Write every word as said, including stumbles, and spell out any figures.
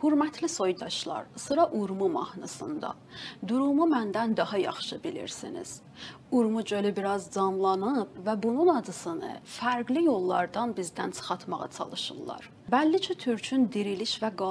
Hörmətli soydaşlar, sıra Urmu mahnısında. Durumu məndən daha yaxşı bilirsiniz. Urmu gölü biraz camlanıb və bunun acısını fərqli yollardan bizdən çıxartmağa çalışırlar. Bəlli ki, Türkün diriliş və